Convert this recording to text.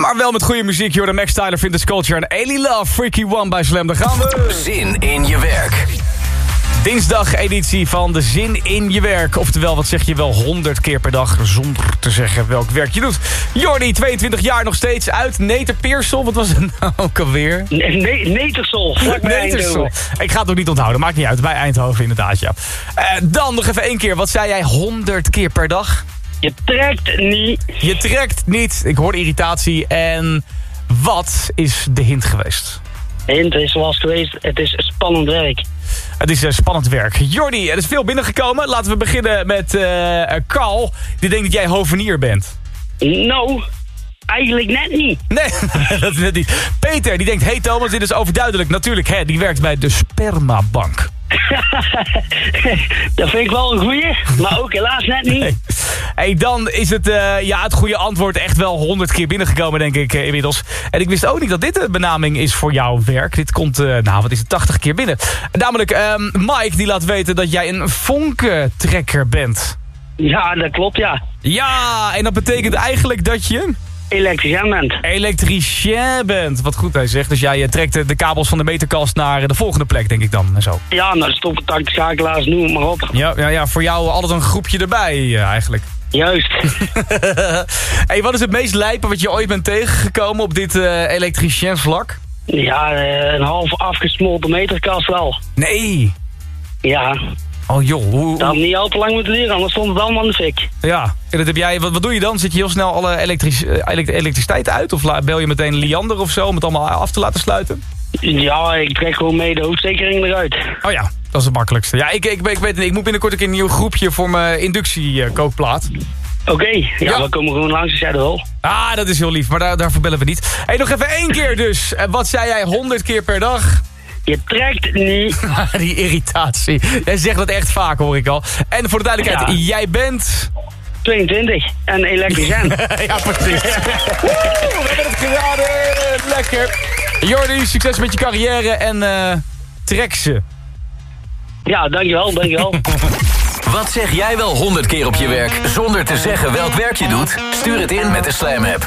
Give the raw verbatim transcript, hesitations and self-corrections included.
Maar wel met goede muziek. Jordan Max Tyler, Vintage Culture en Ailey Love, Freaky One bij Slam. Daar gaan we. Zin in je werk. Dinsdag editie van de Zin in je werk. Oftewel, wat zeg je wel honderd keer per dag zonder te zeggen welk werk je doet. Jordi, tweeëntwintig jaar nog steeds uit Neterpeersel. Wat was het nou ook alweer? Nee, Netersel, vlakbij Eindhoven. Ik ga het ook niet onthouden, maakt niet uit. Bij Eindhoven inderdaad, ja. Uh, dan nog even één keer. Wat zei jij honderd keer per dag? Je trekt niet. Je trekt niet. Ik hoor irritatie. En wat is de hint geweest? De hint is zoals geweest, het is spannend werk. Het is uh, spannend werk. Jordi, er is veel binnengekomen. Laten we beginnen met uh, Carl. Die denkt dat jij hovenier bent. Nou, eigenlijk net niet. Nee, dat is net niet. Peter, die denkt, hey Thomas, dit is overduidelijk. Natuurlijk, hè, die werkt bij de spermabank. Dat vind ik wel een goeie, maar ook helaas net niet. Nee. Hey, dan is het, uh, ja, het goede antwoord echt wel honderd keer binnengekomen, denk ik, uh, inmiddels. En ik wist ook niet dat dit de benaming is voor jouw werk. Dit komt, uh, nou, wat is het, tachtig keer binnen. Namelijk, um, Mike, die laat weten dat jij een vonkentrekker bent. Ja, dat klopt, ja. Ja, en dat betekent eigenlijk dat je... elektricien bent. Elektricien bent. Wat goed hij zegt. Dus jij trekt de kabels van de meterkast naar de volgende plek, denk ik dan. En zo. Ja, naar de stopcontact, schakelaars, noem het maar op. Ja, ja, ja, voor jou altijd een groepje erbij, uh, eigenlijk. Juist. Hey, wat is het meest lijpe wat je ooit bent tegengekomen op dit uh, elektriciënsvlak? Ja, een half afgesmolten meterkast wel. Nee. Ja. Oh joh. Hoe, dat had niet al te lang moeten leren, anders stond het allemaal in de fik. Ja, en dat heb jij, wat, wat doe je dan? Zet je heel snel alle elektrisch, elekt, elektriciteit uit? Of la, bel je meteen Liander of zo om het allemaal af te laten sluiten? Ja, ik trek gewoon mee de hoofdstekering eruit. Oh ja, dat is het makkelijkste. Ja, ik, ik, ik weet het, ik moet binnenkort ook een nieuw groepje voor mijn inductiekookplaat. Oké, okay, ja, ja, we komen gewoon langs, ik zei dat wel. Ah, dat is heel lief, maar daar, daarvoor bellen we niet. Hey, nog even één keer dus. Wat zei jij honderd keer per dag? Je trekt niet. Die irritatie. Jij zegt dat echt vaak, hoor ik al. En voor de duidelijkheid, ja. Jij bent... tweeëntwintig en elektricien. Ja, precies. We hebben het geraden. Lekker. Jordi, succes met je carrière en uh, trek ze. Ja, dankjewel, dankjewel. Wat zeg jij wel honderd keer op je werk zonder te zeggen welk werk je doet? Stuur het in met de Slam app.